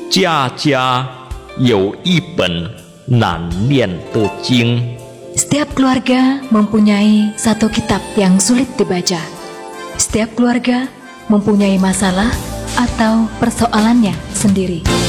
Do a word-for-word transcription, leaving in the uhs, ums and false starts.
家家有一本难念的经。 Setiap keluarga mempunyai satu kitab yang sulit dibaca. Setiap keluarga mempunyai masalah atau persoalannya sendiri.